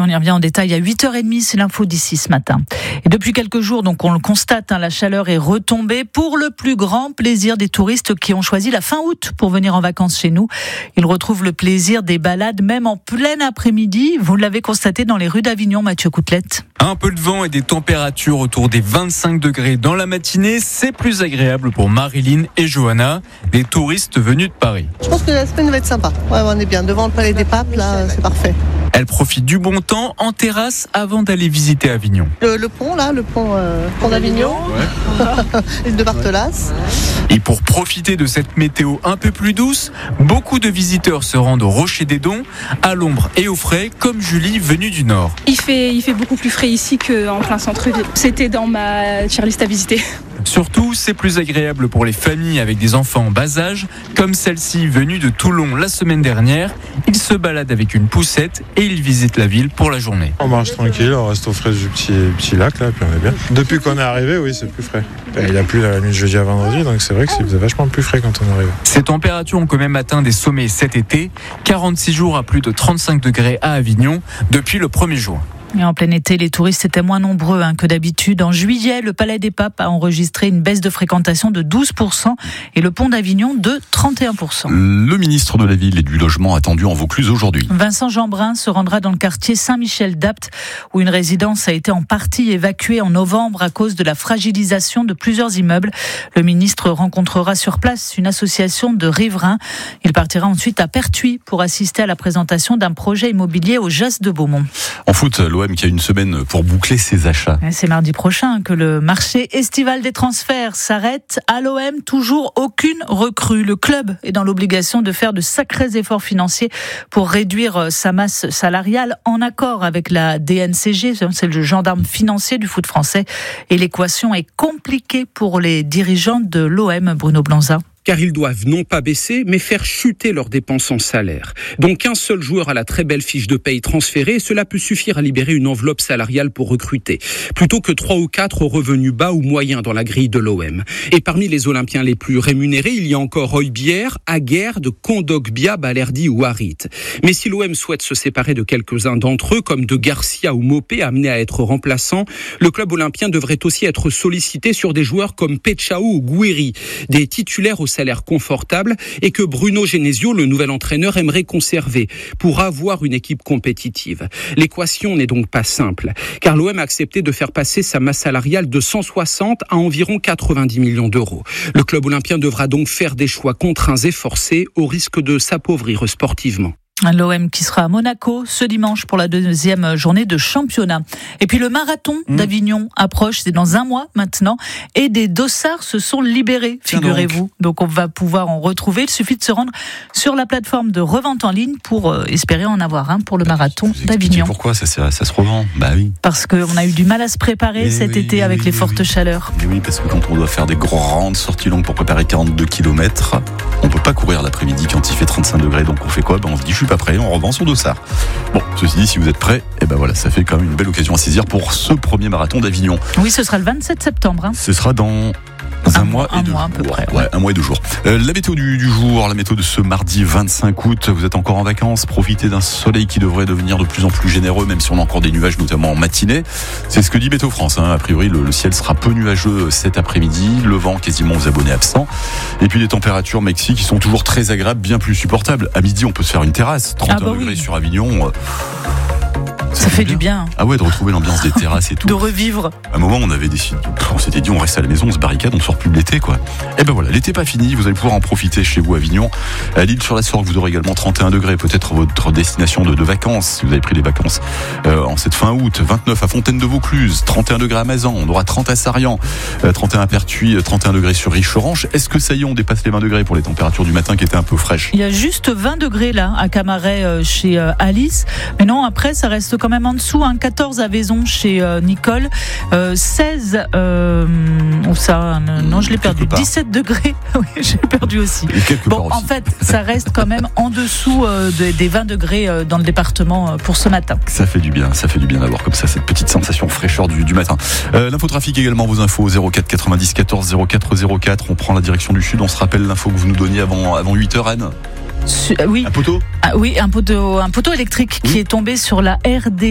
on y revient en détail à 8h30, c'est l'info d'ici ce matin. Et depuis quelques jours, donc on le constate, la chaleur est retombée pour le plus grand plaisir des touristes qui ont choisi la fin août pour venir en vacances chez nous. Ils retrouvent le plaisir des balades même en plein après-midi. Vous l'avez constaté dans les rues d'Avignon, Mathieu Coutelette. Un peu de vent et des températures autour des 25 degrés dans la matinée, c'est plus agréable pour Marilyn et Johanna, des touristes venus de Paris. Je pense que la semaine va être sympa. Ouais, on est bien devant le Palais des Papes, là, c'est parfait. Elle profite du bon temps en terrasse avant d'aller visiter Avignon. Le pont, là, le pont d'Avignon, l'île de Barthelas. Et pour profiter de cette météo un peu plus douce, beaucoup de visiteurs se rendent au Rocher des Dons, à l'ombre et au frais, comme Julie, venue du Nord. Il fait beaucoup plus frais ici qu'en plein centre-ville. C'était dans ma tier list à visiter. Surtout, c'est plus agréable pour les familles avec des enfants en bas âge, comme celle-ci venue de Toulon la semaine dernière. Ils se baladent avec une poussette et ils visitent la ville pour la journée. On marche tranquille, on reste au frais du petit lac là, puis on est bien. Depuis qu'on est arrivé, oui, c'est plus frais. Il a plu la nuit de jeudi à vendredi, donc c'est vrai que c'est vachement plus frais quand on arrive. Ces températures ont quand même atteint des sommets cet été. 46 jours à plus de 35 degrés à Avignon depuis le 1er juin. Et en plein été, les touristes étaient moins nombreux que d'habitude. En juillet, le Palais des Papes a enregistré une baisse de fréquentation de 12% et le pont d'Avignon de 31%. Le ministre de la Ville et du Logement attendu en Vaucluse aujourd'hui. Vincent Jeanbrun se rendra dans le quartier Saint-Michel-d'Apt où une résidence a été en partie évacuée en novembre à cause de la fragilisation de plusieurs immeubles. Le ministre rencontrera sur place une association de riverains. Il partira ensuite à Pertuis pour assister à la présentation d'un projet immobilier au Jas de Beaumont. En foot, l'OM qui a une semaine pour boucler ses achats. C'est mardi prochain que le marché estival des transferts s'arrête. À l'OM, toujours aucune recrue. Le club est dans l'obligation de faire de sacrés efforts financiers pour réduire sa masse salariale en accord avec la DNCG, c'est le gendarme financier du foot français. Et l'équation est compliquée pour les dirigeants de l'OM, Bruno Blanza. Car ils doivent non pas baisser, mais faire chuter leurs dépenses en salaire. Donc un seul joueur a la très belle fiche de paye transférée, et cela peut suffire à libérer une enveloppe salariale pour recruter, plutôt que 3 ou 4 aux revenus bas ou moyens dans la grille de l'OM. Et parmi les Olympiens les plus rémunérés, il y a encore Højbjerg, Aguerd, Kondogbia, Balerdi ou Harit. Mais si l'OM souhaite se séparer de quelques-uns d'entre eux, comme de Garcia ou Mopé, amenés à être remplaçants, le club olympien devrait aussi être sollicité sur des joueurs comme Pechao ou Gouiri, des titulaires au salaire confortable et que Bruno Genesio, le nouvel entraîneur, aimerait conserver pour avoir une équipe compétitive. L'équation n'est donc pas simple, car l'OM a accepté de faire passer sa masse salariale de 160 à environ 90 millions d'euros. Le club olympien devra donc faire des choix contraints et forcés au risque de s'appauvrir sportivement. L'OM qui sera à Monaco ce dimanche pour la deuxième journée de championnat. Et puis le marathon d'Avignon approche, c'est dans un mois maintenant, et des dossards se sont libérés, figurez-vous. Donc on va pouvoir en retrouver, il suffit de se rendre sur la plateforme de revente en ligne pour espérer en avoir un pour le marathon d'Avignon. Pourquoi ça se revend? Bah oui. Parce qu'on a eu du mal à se préparer cet été avec les fortes chaleurs. Mais oui, parce que quand on doit faire des grandes sorties longues pour préparer 42 km, on peut pas courir l'après-midi quand il fait 35 degrés, donc on fait quoi? On se dit je suis pas prêt, on revend son dossard. Bon, ceci dit, si vous êtes prêts, voilà, ça fait quand même une belle occasion à saisir pour ce premier marathon d'Avignon. Oui, ce sera le 27 septembre. Ce sera dans un mois et 2 jours. À peu près, ouais, un mois et 2 jours. La météo du jour, la météo de ce mardi 25 août. Vous êtes encore en vacances, profitez d'un soleil qui devrait devenir de plus en plus généreux, même si on a encore des nuages, notamment en matinée. C'est ce que dit Météo France. A priori, le ciel sera peu nuageux cet après-midi. Le vent quasiment aux abonnés absents. Et puis des températures maxi qui sont toujours très agréables, bien plus supportables. À midi, on peut se faire une terrasse. 31 degrés sur Avignon. Ça fait du bien. Ah ouais, de retrouver l'ambiance des terrasses et tout. De revivre. À un moment, on s'était dit, on reste à la maison, on se barricade, on sort plus de l'été, quoi. Et voilà, l'été pas fini, vous allez pouvoir en profiter chez vous à Avignon. À Lille sur la Sorgue, vous aurez également 31 degrés, peut-être votre destination de vacances, si vous avez pris des vacances en cette fin août. 29 à Fontaine-de-Vaucluse, 31 degrés à Mazan, on aura 30 à Sarian, 31 à Pertuis, 31 degrés sur Riche-Orange. Est-ce que ça y est, on dépasse les 20 degrés pour les températures du matin qui étaient un peu fraîches? Il y a juste 20 degrés là, à Camaret, chez Alice. Mais non, après, ça reste quand même en dessous, 14 à Vaison chez Nicole, 16 où ça, non, je l'ai perdu, 17 degrés. Oui, j'ai perdu aussi. Bon, en fait, ça reste quand même en dessous des 20 degrés dans le département pour ce matin. Ça fait du bien d'avoir comme ça cette petite sensation fraîcheur du matin. L'infotrafic également, vos infos 04 90 14 04 04. On prend la direction du sud, on se rappelle l'info que vous nous donniez avant 8h, Anne. Oui. Un poteau? Oui, un poteau électrique qui est tombé sur la RD